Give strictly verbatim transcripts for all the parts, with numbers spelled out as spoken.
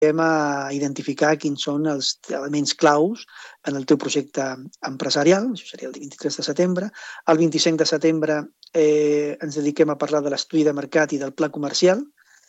a identificar quins són els elements claus en el teu projecte empresarial, això seria el vint-i-tres de setembre. El vint-i-cinc de setembre eh, ens dediquem a parlar de l'estudi de mercat i del pla comercial.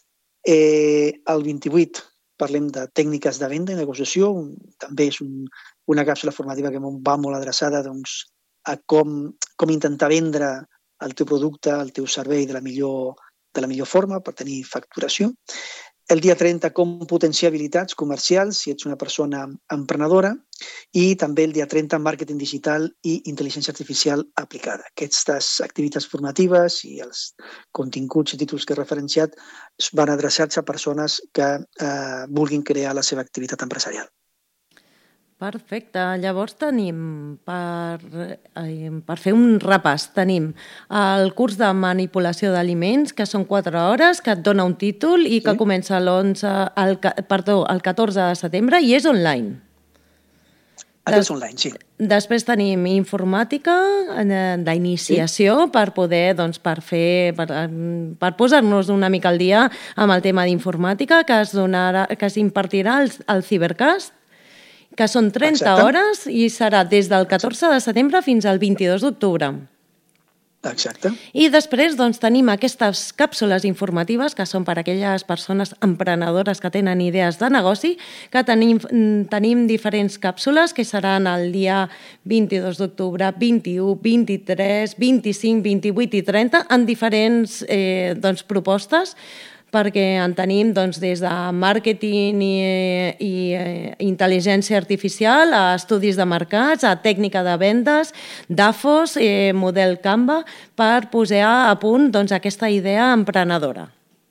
Eh, el vint-i-vuit parlem de tècniques de venda i negociació, un, també és un, una càpsula formativa que va molt adreçada doncs, a com, com intentar vendre el teu producte, el teu servei de la millor, de la millor forma per tenir facturació. El dia trenta, com potenciar habilitats comercials, si ets una persona emprenedora, i també el dia trenta, màrqueting digital i intel·ligència artificial aplicada. Aquestes activitats formatives i els continguts i títols que he referenciat van adreçats a persones que eh, vulguin crear la seva activitat empresarial. Perfecte. Llavors tenim, per, per fer un repàs, tenim el curs de manipulació d'aliments, que són quatre hores, que et dona un títol i que sí. Comença l'onze, el, perdó, el catorze de setembre i és online. Des... És online, sí. Després tenim informàtica d'iniciació sí. Per poder, doncs, per fer, per, per posar-nos una mica al dia amb el tema d'informàtica que es donarà, que s'impartirà al, al Cybercast, que són trenta Exacte. Hores i serà des del catorze de setembre fins al vint-i-dos d'octubre. Exacte. I després doncs, tenim aquestes càpsules informatives que són per a aquelles persones emprenedores que tenen idees de negoci, que tenim, tenim diferents càpsules que seran el dia vint-i-dos d'octubre, vint-i-u, vint-i-tres, vint-i-cinc, vint-i-vuit i trenta en diferents eh, doncs, propostes, perquè en tenim doncs, des de màrqueting i, i eh, intel·ligència artificial a estudis de mercats, a tècnica de vendes, d'A F O S, eh, model Canva, per posar a punt doncs, aquesta idea emprenedora.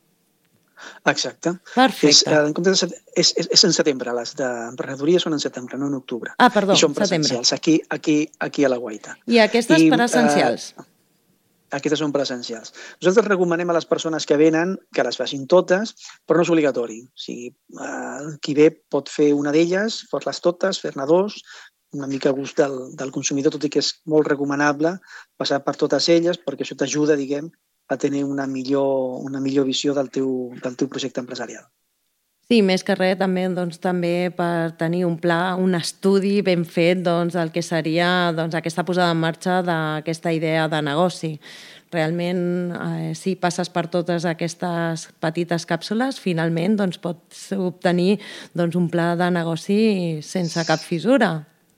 Exacte. Perfecte. És, eh, en comptes de, és, és, és en setembre, les d'emprenedoria són en setembre, no en octubre. Ah, perdó, I són setembre. presencials, aquí, aquí, aquí a la Guaita. I aquestes I, presencials? Eh, Aquestes són presencials. Nosaltres recomanem a les persones que venen que les facin totes, però no és obligatori. O sigui, eh, qui ve pot fer una d'elles, fer-les totes, fer-ne dos, una mica a gust del, del consumidor, tot i que és molt recomanable passar per totes elles, perquè això t'ajuda, diguem, a tenir una millor, una millor visió del teu, del teu projecte empresarial. Sí, més que res, també, doncs, també per tenir un pla, un estudi ben fet doncs, del que seria doncs, aquesta posada en marxa d'aquesta idea de negoci. Realment, eh, si passes per totes aquestes petites càpsules, finalment doncs, pots obtenir doncs, un pla de negoci sense cap fissura.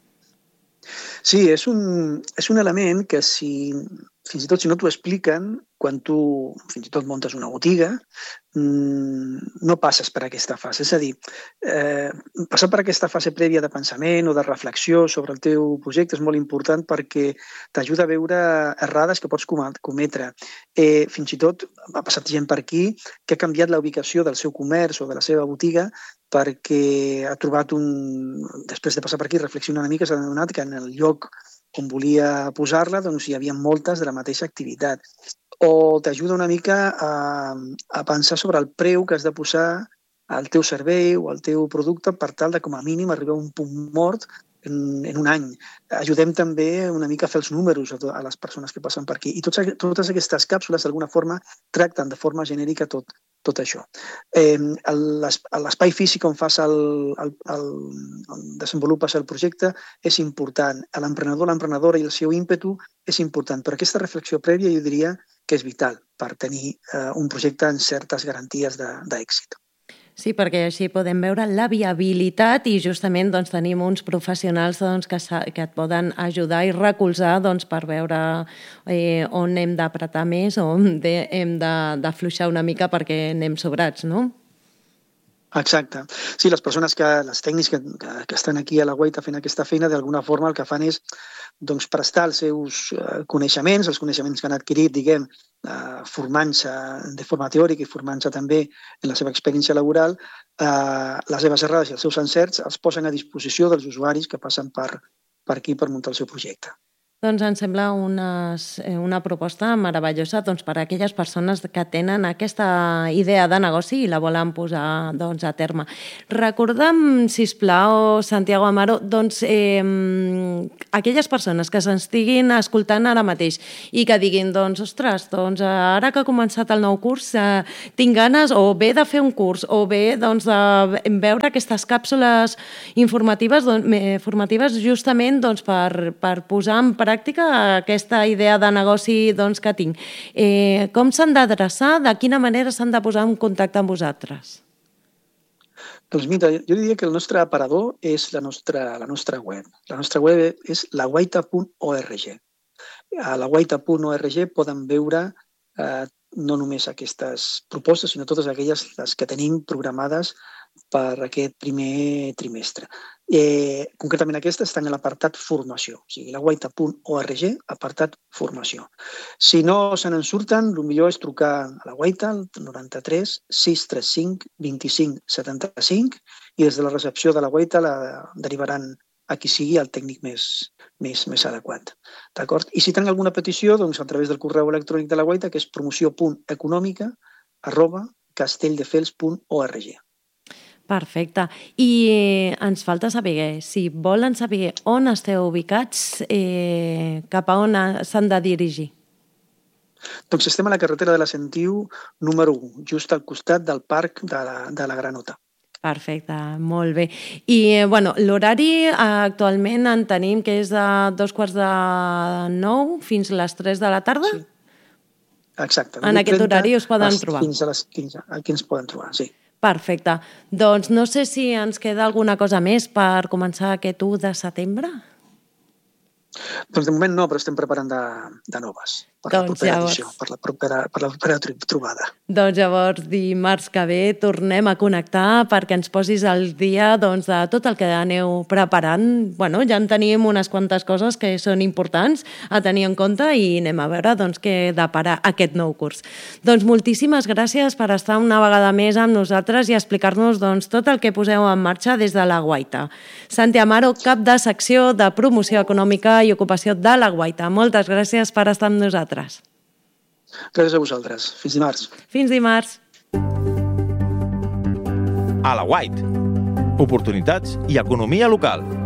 Sí, és un, és un element que si, fins i tot si no t'ho expliquen, quan tu fins i tot muntes una botiga, no passes per aquesta fase. És a dir, eh, passar per aquesta fase prèvia de pensament o de reflexió sobre el teu projecte és molt important perquè t'ajuda a veure errades que pots cometre. Eh, fins i tot ha passat gent per aquí que ha canviat la ubicació del seu comerç o de la seva botiga perquè ha trobat un... Després de passar per aquí, reflexionar una mica, s'ha adonat que en el lloc on volia posar-la doncs, hi havia moltes de la mateixa activitat. O t'ajuda una mica a, a pensar sobre el preu que has de posar al teu servei o al teu producte per tal de, com a mínim, arribar a un punt mort en, en un any. Ajudem també una mica a fer els números a, to, a les persones que passen per aquí. I tots, totes aquestes càpsules, d'alguna forma, tracten de forma genèrica tot, tot això. Eh, l'espai físic on fas el, el, el, on desenvolupes el projecte és important. L'emprenedor, l'emprenedora i el seu ímpetu és important, però aquesta reflexió prèvia jo diria que és vital per tenir eh, un projecte amb certes garanties d'èxit. Sí, perquè així podem veure la viabilitat i justament doncs, tenim uns professionals doncs, que, que et poden ajudar i recolzar doncs, per veure eh, on hem d'apretar més o on de, hem d'afluixar una mica perquè anem sobrats, no? Exacte. Sí, les persones que, les tècnics que, que, que estan aquí a la Guaita fent aquesta feina, d'alguna forma el que fan és doncs, prestar els seus uh, coneixements, els coneixements que han adquirit, diguem, uh, formant-se de forma teòrica i formant-se també en la seva experiència laboral, uh, les seves errades i els seus encerts els posen a disposició dels usuaris que passen per, per aquí per muntar el seu projecte. Doncs em sembla unes, una proposta meravellosa doncs, per a aquelles persones que tenen aquesta idea de negoci i la volen posar doncs, a terme. Recorda'm, sisplau, Santiago Amaro, doncs, eh, aquelles persones que s'estiguin escoltant ara mateix i que diguin, doncs, ostres, doncs, ara que ha començat el nou curs, eh, tinc ganes o bé de fer un curs o bé doncs, de veure aquestes càpsules informatives, doncs, formatives justament doncs, per, per posar en pràctica aquesta idea de negoci doncs, que tinc. Eh, com s'han d'adreçar? De quina manera s'han de posar en contacte amb vosaltres? Doncs mira, jo diria que el nostre aparador és la nostra, la nostra web. La nostra web és la guaita punt org. A la guaita punt org poden veure eh, no només aquestes propostes, sinó totes aquelles les que tenim programades per aquest primer trimestre. Eh, concretament aquestes estan a l'apartat formació, o sigui, la guaita punt org, apartat formació. Si no se n'en surten, el millor és trucar a la Guaita, al noranta-tres sis trenta cinc vint-i-cinc setanta-cinc, i des de la recepció de la Guaita la derivaran a qui sigui el tècnic més, més, més adequat. D'acord? I si tenen alguna petició, doncs a través del correu electrònic de la Guaita, que és promoció punt econòmica arroba castelldefels punt org. Perfecte. I ens falta saber, si volen saber on esteu ubicats, eh, cap a on s'han de dirigir? Doncs estem a la carretera de la Sentiu número u, just al costat del parc de la, de la Granota. Perfecte, molt bé. I bueno, l'horari actualment en tenim que és de dos quarts de nou fins a les tres de la tarda? Sí. Exacte. En aquest horari us poden trobar. Fins a les quinze, aquí ens poden trobar, sí. Perfecte. Doncs no sé si ens queda alguna cosa més per començar aquest u de setembre. Doncs de moment no, però estem preparant de, de noves per doncs la propera llavors... edició, per la propera, per la propera trobada. Doncs llavors dimarts que ve tornem a connectar perquè ens posis al dia doncs, de tot el que aneu preparant. Bueno, ja en tenim unes quantes coses que són importants a tenir en compte i anem a veure doncs, què depara aquest nou curs. Doncs moltíssimes gràcies per estar una vegada més amb nosaltres i explicar-nos doncs, tot el que poseu en marxa des de la Guaita. Santi Amaro, cap de secció de promoció econòmica i ocupació de la Guaita. Moltes gràcies per estar amb nosaltres. Gràcies a vosaltres. Fins dimarts. Fins dimarts. A la Guaita. Oportunitats i economia local.